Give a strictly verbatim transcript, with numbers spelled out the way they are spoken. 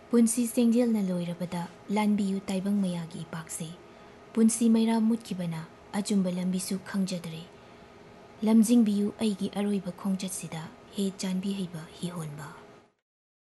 पुंसी सेंजेलना लोइरबदा लानबियु ताइबंग मयागी इपाकसे पुंसी मैरा मुटकिबना अचुंबा लंबिसु खंगजदरे लमजिंगबियु अइगी अरोइबा खोंगचतसिदा हे चानबी हैबा हिहोनबा।